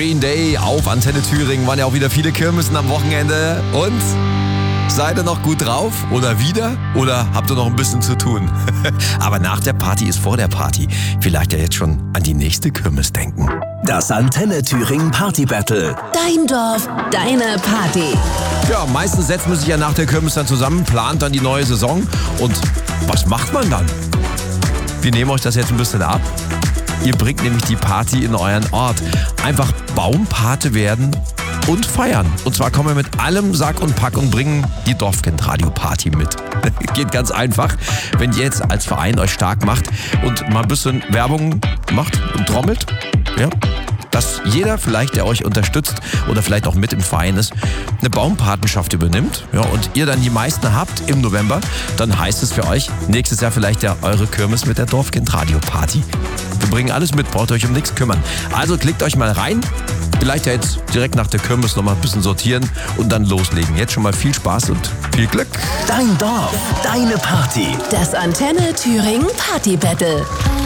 Green Day auf Antenne Thüringen. Waren ja auch wieder viele Kirmesen am Wochenende. Und seid ihr noch gut drauf? Oder wieder? Oder habt ihr noch ein bisschen zu tun? Aber nach der Party ist vor der Party. Vielleicht ja jetzt schon an die nächste Kirmes denken. Das Antenne Thüringen Party Battle. Dein Dorf, deine Party. Ja, meistens setzt man sich ja nach der Kirmes dann zusammen, plant dann die neue Saison. Und was macht man dann? Wir nehmen euch das jetzt ein bisschen ab. Ihr bringt nämlich die Party in euren Ort. Einfach Baumpate werden und feiern. Und zwar kommen wir mit allem Sack und Pack und bringen die Dorfkind-Radio-Party mit. Geht ganz einfach, wenn ihr jetzt als Verein euch stark macht und mal ein bisschen Werbung macht und trommelt. Ja, dass jeder vielleicht, der euch unterstützt oder vielleicht auch mit im Verein ist, eine Baumpatenschaft übernimmt, ja, und ihr dann die meisten habt im November, dann heißt es für euch nächstes Jahr vielleicht ja eure Kirmes mit der Dorfkind-Radio-Party. Wir bringen alles mit, braucht euch um nichts kümmern. Also klickt euch mal rein, vielleicht ja jetzt direkt nach der Kirmes nochmal ein bisschen sortieren und dann loslegen. Jetzt schon mal viel Spaß und viel Glück. Dein Dorf, deine Party. Das Antenne Thüringen Party Battle.